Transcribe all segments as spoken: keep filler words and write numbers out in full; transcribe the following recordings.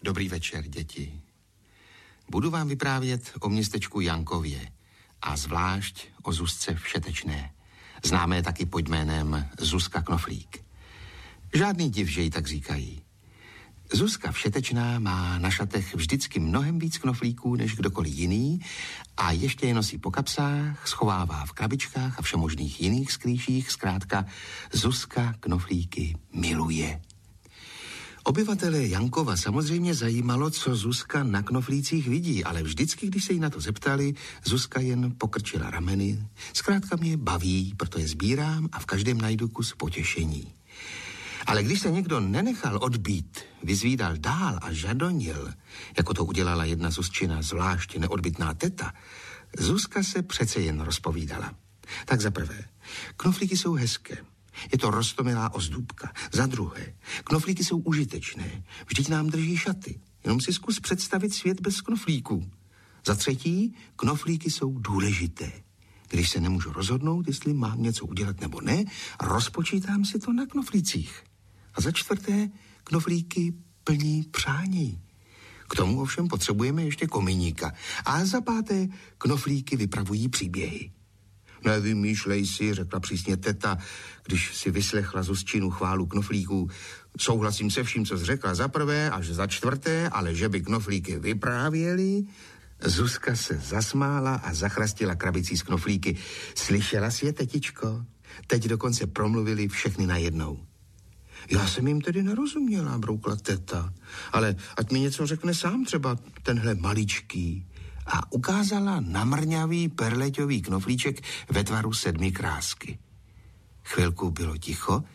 Dobrý večer, děti. Budu vám vyprávět o městečku Jankově a zvlášť o Zuzce Všetečné, známé taky pod jménem Zuzka Knoflík. Žádný div, že ji tak říkají. Zuzka Všetečná má na šatech vždycky mnohem víc knoflíků než kdokoliv jiný a ještě je nosí po kapsách, schovává v krabičkách a všemožných jiných skrýších. Zkrátka, Zuzka knoflíky miluje. Obyvatele Jankova samozřejmě zajímalo, co Zuzka na knoflících vidí, ale vždycky, když se jí na to zeptali, Zuzka jen pokrčila rameny. Zkrátka mě baví, proto je sbírám a v každém najdu kus potěšení. Ale když se někdo nenechal odbít, vyzvídal dál a žadonil, jako to udělala jedna Zuzčina zvlášť neodbytná teta, Zuzka se přece jen rozpovídala. Tak za prvé, knoflíky jsou hezké. Je to roztomilá ozdůbka. Za druhé, knoflíky jsou užitečné. Vždyť nám drží šaty. Jenom si zkus představit svět bez knoflíků. Za třetí, knoflíky jsou důležité. Když se nemůžu rozhodnout, jestli mám něco udělat nebo ne, rozpočítám si to na knoflících. A za čtvrté, knoflíky plní přání. K tomu ovšem potřebujeme ještě kominíka. A za páté, knoflíky vypravují příběhy. Nevymýšlej si, řekla přísně teta, když si vyslechla Zuzčinu chválu knoflíků. Souhlasím se vším, co jsi řekla za prvé až za čtvrté, ale že by knoflíky vyprávěli. Zuzka se zasmála a zachrastila krabicí s knoflíky. Slyšela jsi je, tetičko? Teď dokonce promluvili všechny najednou. Já jsem jim tedy nerozuměla, broukla teta, ale ať mi něco řekne sám, třeba tenhle maličký. A ukázala namrňavý perleťový knoflíček ve tvaru sedmi krásky. Chvilku bylo ticho,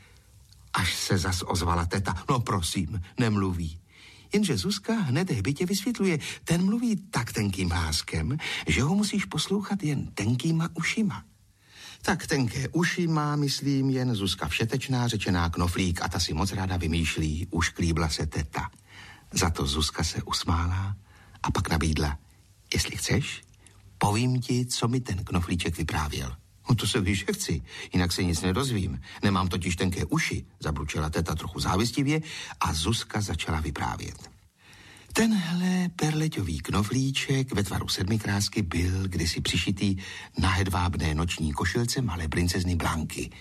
až se zas ozvala teta. No prosím, nemluví. Jenže Zuzka hned hbitě vysvětluje, ten mluví tak tenkým hláskem, že ho musíš poslouchat jen tenkýma ušima. Tak tenké uši má, myslím, jen Zuzka Všetečná, řečená knoflík, a ta si moc ráda vymýšlí, ušklíbla se teta. Za to Zuzka se usmála a pak nabídla. Jestli chceš, povím ti, co mi ten knoflíček vyprávěl. No to se víš, že chci, jinak se nic nedozvím. Nemám totiž tenké uši, zabručela teta trochu závistivě a Zuzka začala vyprávět. Tenhle perleťový knoflíček ve tvaru sedmi krásky byl kdysi přišitý na hedvábné noční košilce malé princezny Blanky.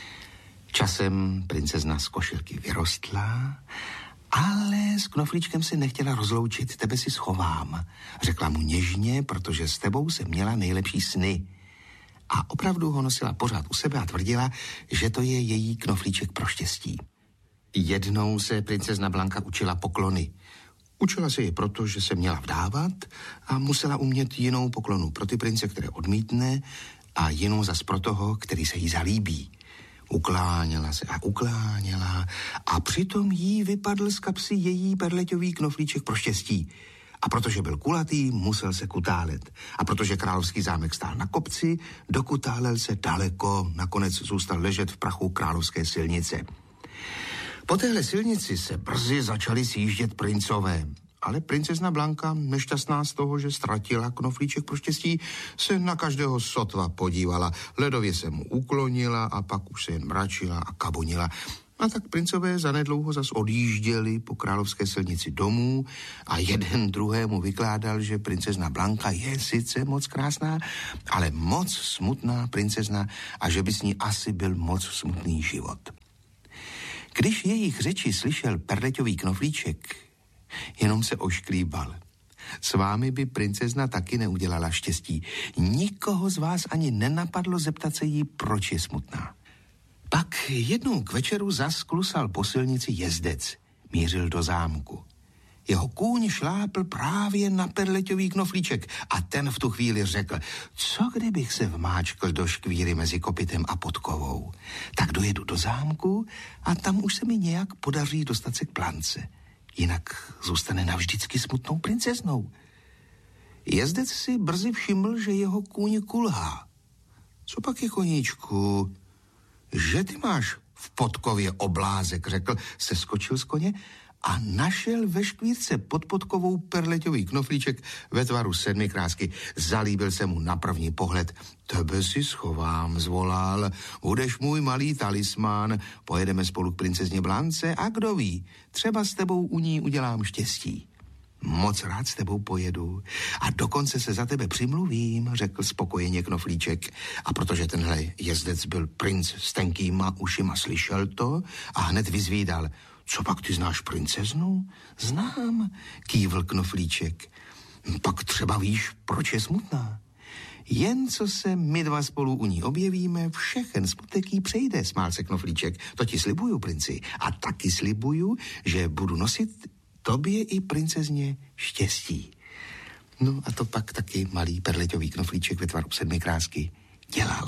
Časem princezna z košilky vyrostla, ale s knoflíčkem se nechtěla rozloučit, tebe si schovám. Řekla mu něžně, protože s tebou se měla nejlepší sny. A opravdu ho nosila pořád u sebe a tvrdila, že to je její knoflíček pro štěstí. Jednou se princezna Blanka učila poklony. Učila se je proto, že se měla vdávat a musela umět jinou poklonu pro ty prince, které odmítne, a jinou zas pro toho, který se jí zalíbí. Ukláněla se a ukláněla a přitom jí vypadl z kapsy její perleťový knoflíček pro štěstí. A protože byl kulatý, musel se kutálet. A protože královský zámek stál na kopci, dokutálel se daleko, nakonec zůstal ležet v prachu královské silnice. Po téhle silnici se brzy začali sjíždět princové. Ale princezna Blanka, nešťastná z toho, že ztratila knoflíček pro štěstí, se na každého sotva podívala. Ledově se mu uklonila a pak už se jen mračila a kabonila. A tak princové zanedlouho zas odjížděli po královské silnici domů a jeden druhému vykládal, že princezna Blanka je sice moc krásná, ale moc smutná princezna a že by s ní asi byl moc smutný život. Když jejich řeči slyšel perleťový knoflíček, jenom se ošklíbal. S vámi by princezna taky neudělala štěstí. Nikoho z vás ani nenapadlo zeptat se jí, proč je smutná. Pak jednou k večeru zas klusal po silnici jezdec. Mířil do zámku. Jeho kůň šlápl právě na perleťový knoflíček a ten v tu chvíli řekl, co kdybych se vmáčkl do škvíry mezi kopitem a podkovou. Tak dojedu do zámku a tam už se mi nějak podaří dostat se k Blance. Jinak zůstane navždycky smutnou princeznou. Jezdec si brzy všiml, že jeho kůň kulhá. Co pak je, koníčku? Že ty máš v podkově oblázek, řekl, se skočil z koně a našel ve škvírce pod podkovou perleťový knoflíček ve tvaru sedmi krásky. Zalíbil se mu na první pohled. Tebe si schovám, zvolal, budeš můj malý talismán, pojedeme spolu k princezně Blance a kdo ví, třeba s tebou u ní udělám štěstí. Moc rád s tebou pojedu a dokonce se za tebe přimluvím, řekl spokojeně Knoflíček. A protože tenhle jezdec byl princ s tenkýma ušima, slyšel to a hned vyzvídal. Co pak, ty znáš princeznu? Znám, kývl Knoflíček. Pak třeba víš, proč je smutná. Jen co se my dva spolu u ní objevíme, všechen smutek jí přejde, smál se Knoflíček. To ti slibuju, princi. A taky slibuju, že budu nosit tobě i princezně štěstí. No a to pak taky malý perleťový Knoflíček ve tvaru sedmi krásky dělal.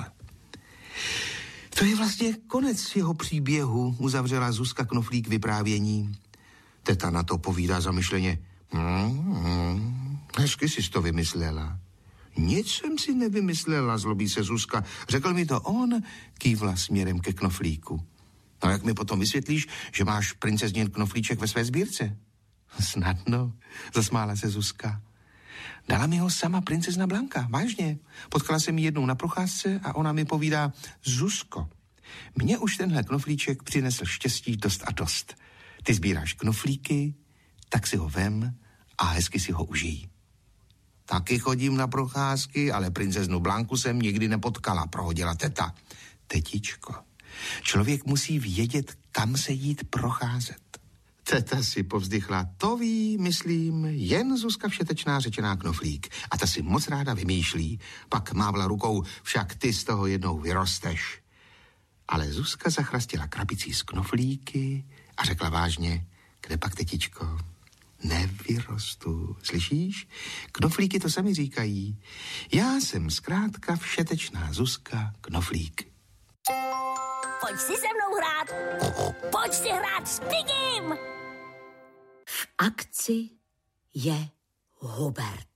To je vlastně konec jeho příběhu, uzavřela Zuzka Knoflík vyprávění. Teta na to povídá zamyšleně. Hmm, hmm, hezky jsi to vymyslela. Nic jsem si nevymyslela, zlobí se Zuzka. Řekl mi to on, kývla směrem ke Knoflíku. No jak mi potom vysvětlíš, že máš princeznin Knoflíček ve své sbírce? Snadno, zasmála se Zuzka. Dala mi ho sama princezna Blanka, vážně. Potkala jsem ji jednou na procházce a ona mi povídá, Zuzko, mně už tenhle knoflíček přinesl štěstí dost a dost. Ty sbíráš knoflíky, tak si ho vem a hezky si ho užij. Taky chodím na procházky, ale princeznu Blanku jsem nikdy nepotkala, prohodila teta. Tetičko, člověk musí vědět, kam se jít procházet. Teta si povzdychla, to ví, myslím, jen Zuzka Všetečná řečená Knoflík. A ta si moc ráda vymýšlí. Pak mávla rukou, však ty z toho jednou vyrosteš. Ale Zuzka zachrastila krabicí z knoflíky a řekla vážně, kde pak, tetičko? Nevyrostu, slyšíš? Knoflíky to sami říkají. Já jsem zkrátka Všetečná Zuzka Knoflík. Pojď si se mnou hrát. Pojď si hrát s Pigim. V akci je Hubert.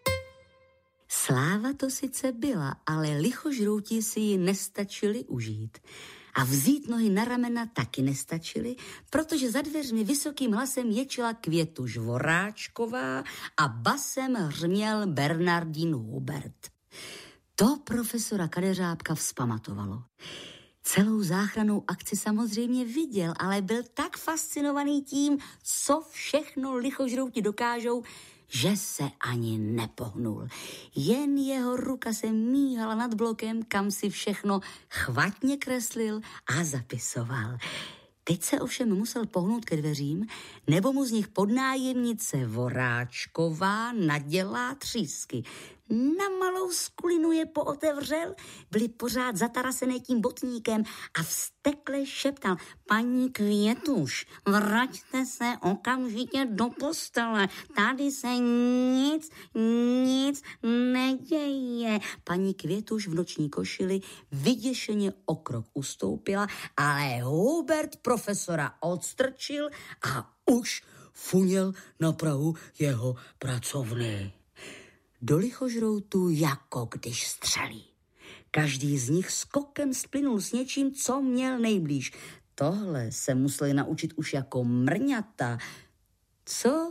Sláva to sice byla, ale lichožrouti si ji nestačili užít. A vzít nohy na ramena taky nestačili, protože za dveřmi vysokým hlasem ječila Květuš Voráčková a basem hřměl Bernardín Hubert. To profesora Kadeřábka vzpamatovalo. Celou záchrannou akci samozřejmě viděl, ale byl tak fascinovaný tím, co všechno lichožrouti dokážou, že se ani nepohnul. Jen jeho ruka se míhala nad blokem, kam si všechno chvatně kreslil a zapisoval. Teď se ovšem musel pohnout ke dveřím, nebo mu z nich podnájemnice Voráčková nadělá třísky. Na malou skulinu je pootevřel, byli pořád zatarasené tím botníkem a vztekle šeptal, paní Květuš, vraťte se okamžitě do postele, tady se nic, nic neděje. Paní Květuš v noční košili vyděšeně o krok ustoupila, ale Hubert profesora odstrčil a už funěl na prahu jeho pracovny. Do lichožroutů jako když střelí. Každý z nich skokem splynul s něčím, co měl nejblíž. Tohle se museli naučit už jako mrňata. Co?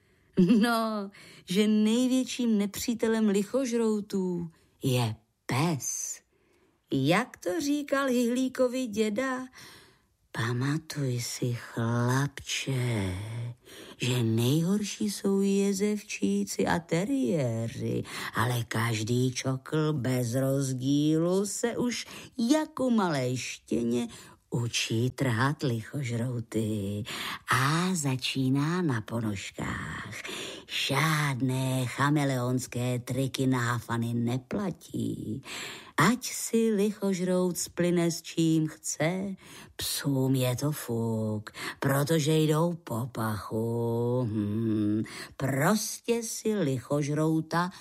No, že největším nepřítelem lichožroutů je pes. Jak to říkal Hyhlíkovi děda? Pamatuj si, chlapče, že nejhorší jsou jezevčíci a teriéři, ale každý čokl bez rozdílu se už jako malé štěně učí trhat lichožrouty a začíná na ponožkách. Žádné chameleonské triky náfany neplatí. Ať si lichožrout splyne s čím chce, psům je to fuk, protože jdou po pachu. Hmm, prostě si lichožrouta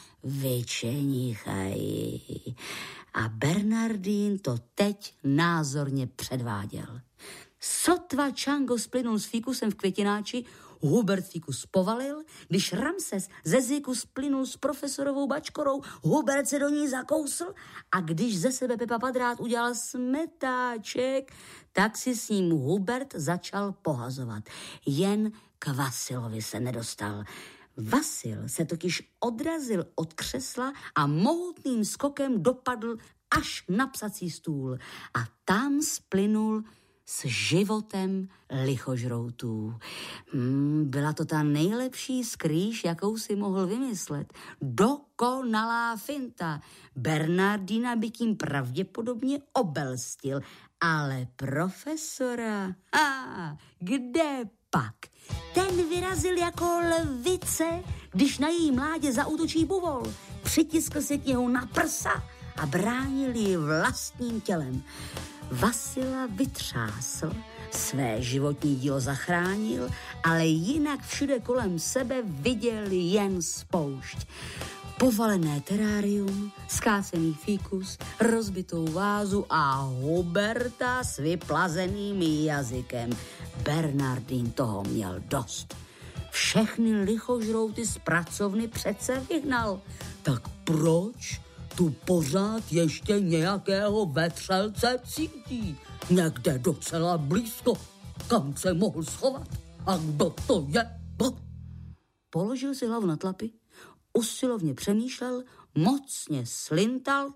vyčenichají. A Bernardín to teď názorně předváděl. Sotva Čango splynul s fíkusem v květináči, Hubert fíkus povalil, když Ramses ze zvyku splynul s profesorovou bačkorou, Hubert se do ní zakousl a když ze sebe Pepa Padrát udělal smetáček, tak si s ním Hubert začal pohazovat. Jen k Vasilovi se nedostal. Vasil se totiž odrazil od křesla a mohutným skokem dopadl až na psací stůl a tam splynul s životem lichožroutů. Hmm, byla to ta nejlepší skrýš, jakou si mohl vymyslet. Dokonalá finta. Bernardina by tím pravděpodobně obelstil, ale profesora, ha, kde pak? Ten vyrazil jako lvice, když na její mládě zaútočí buvol. Přitiskl se k něho na prsa a bránil ji vlastním tělem. Vasila vytřásl, své životní dílo zachránil, ale jinak všude kolem sebe viděl jen spoušť. Povalené terárium, zkácený fíkus, rozbitou vázu a Huberta s vyplazeným jazykem. Bernardín toho měl dost. Všechny lichožrouty z pracovny přece vyhnal. Tak proč tu pořád ještě nějakého vetřelce cítí? Někde docela blízko, kam se mohl schovat? A kdo to je? Bo? Položil si hlavu na tlapy, usilovně přemýšlel, mocně slintal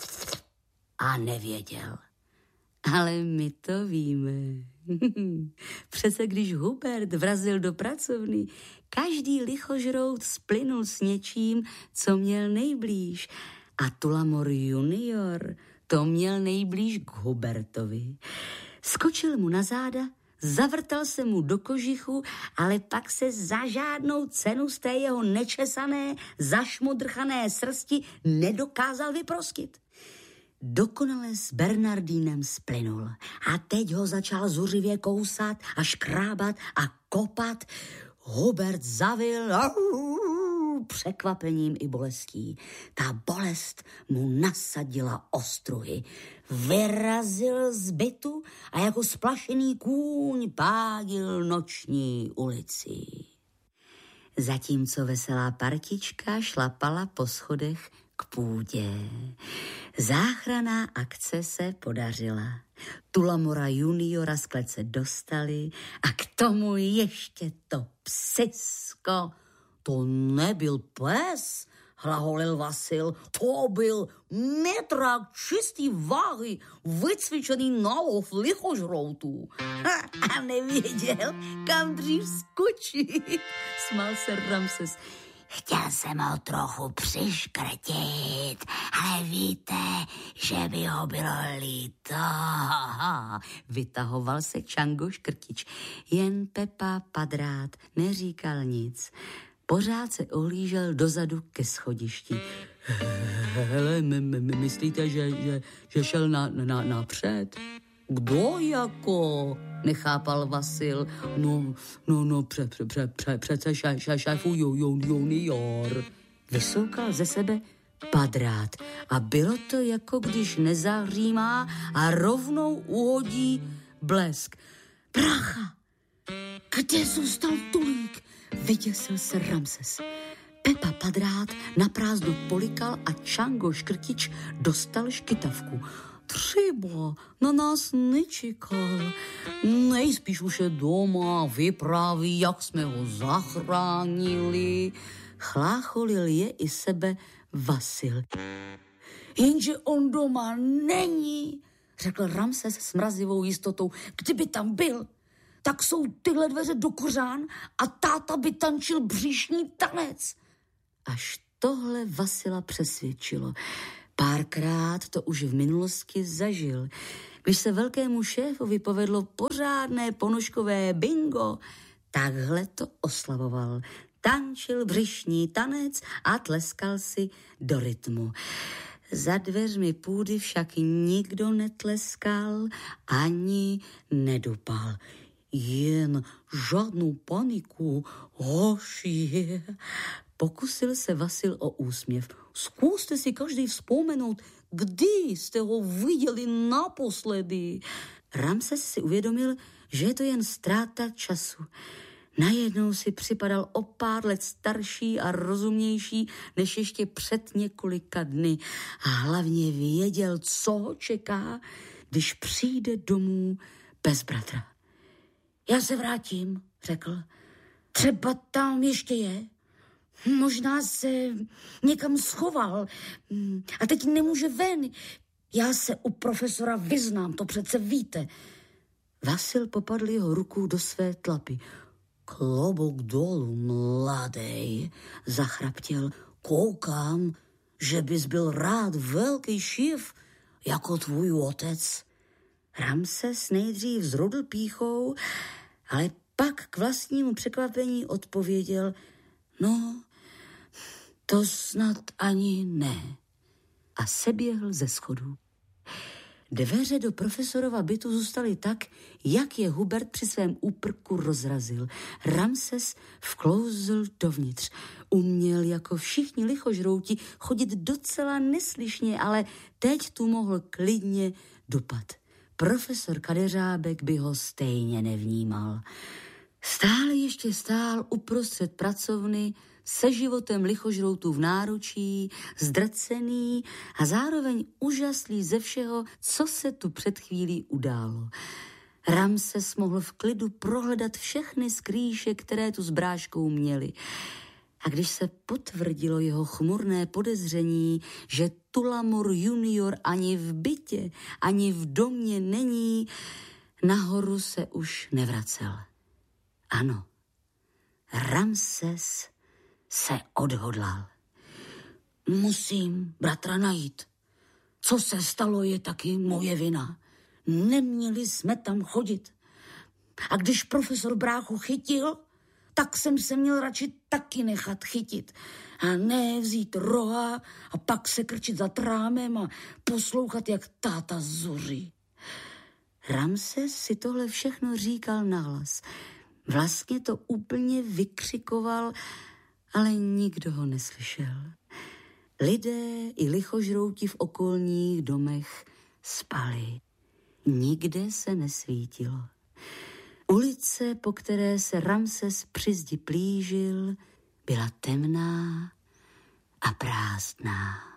a nevěděl. Ale my to víme. Přece když Hubert vrazil do pracovny, každý lichožrout splynul s něčím, co měl nejblíž. A Tullamore junior to měl nejblíž k Hubertovi. Skočil mu na záda, zavrtal se mu do kožichu, ale pak se za žádnou cenu z té jeho nečesané, zašmodrchané srsti nedokázal vyprostit. Dokonale s Bernardínem splynul a teď ho začal zuřivě kousat a škrábat a kopat. Hubert zavil překvapením i bolestí. Ta bolest mu nasadila ostruhy. Vyrazil z bytu a jako splašený kůň pádil noční ulici. Zatímco veselá partička šlapala po schodech k půdě. Záchranná akce se podařila. Tullamora juniora z klece dostali a k tomu ještě to psisko. To nebyl pes, hlaholil Vasil, to byl metrák čistý váhy, vycvičený na lov lichožroutů. A nevěděl, kam dřív skočit, smál se Ramses. Chtěl jsem ho trochu přiškrtit, ale víte, že by ho bylo líto. Vytahoval se Čango Škrtič. Jen Pepa Padrát neříkal nic. Pořád se ohlížel dozadu ke schodišti. Hele, my, my, my myslíte, že, že, že šel na, na, napřed? Kdo jako? Nechápal Vasil. No, no, no, pře, pře, pře, pře, přece šéf, šéfu junior. Vysoukal ze sebe Padrát a bylo to jako když nezahřímá a rovnou uhodí blesk. Brácha, kde zůstal Tulík? Vyděsil se Ramses. Pepa Padrát naprázdno polikal a Čango Škrtič dostal škytavku. Třeba na nás nečekal. Nejspíš už je doma a vypráví, jak jsme ho zachránili. Chlácholil je i sebe Vasil. Jenže on doma není, řekl Ramses s mrazivou jistotou. Kdyby tam byl, tak jsou tyhle dveře do kořán a táta by tančil břišní tanec. Až tohle Vasila přesvědčilo. Párkrát to už v minulosti zažil. Když se velkému šéfovi povedlo pořádné ponožkové bingo, takhle to oslavoval. Tančil břišní tanec a tleskal si do rytmu. Za dveřmi půdy však nikdo netleskal ani nedupal. Jen žádnou paniku, hoši. Pokusil se Vasil o úsměv. Zkuste si každý vzpomenout, kdy jste ho viděli naposledy. Ramses si uvědomil, že je to jen ztráta času. Najednou si připadal o pár let starší a rozumnější než ještě před několika dny. A hlavně věděl, co ho čeká, když přijde domů bez bratra. Já se vrátím, řekl. Třeba tam ještě je. Možná se někam schoval a teď nemůže ven. Já se u profesora vyznám, to přece víte. Vasil popadl jeho rukou do své tlapy. Klobouk dolů, mladej, zachraptěl. Koukám, že bys byl rád velký šéf, jako tvůj otec. Ramses nejdřív zrodl pýchou, ale pak k vlastnímu překvapení odpověděl, no, to snad ani ne. A seběhl ze schodů. Dveře do profesorova bytu zůstaly tak, jak je Hubert při svém úprku rozrazil. Ramses vklouzl dovnitř. Uměl jako všichni lichožrouti chodit docela neslyšně, ale teď tu mohl klidně dupat. Profesor Kadeřábek by ho stejně nevnímal. Stále ještě stál uprostřed pracovny se životem lichožroutů v náručí, zdrcený a zároveň úžaslý ze všeho, co se tu před chvílí událo. Ramses mohl v klidu prohledat všechny skrýše, které tu s bráškou měli. A když se potvrdilo jeho chmurné podezření, že Tulamur junior ani v bytě, ani v domě není, nahoru se už nevracel. Ano, Ramses se odhodlal. Musím bratra najít. Co se stalo, je taky moje vina. Neměli jsme tam chodit. A když profesor bráchu chytil, tak jsem se měl radši taky nechat chytit. A ne vzít roha a pak se krčit za trámem a poslouchat, jak táta zuří. Ramses si tohle všechno říkal nahlas. Vlastně to úplně vykřikoval, ale nikdo ho neslyšel. Lidé i lichožrouti v okolních domech spali. Nikde se nesvítilo. Ulice, po které se Ramses při zdi plížil, byla temná a prázdná.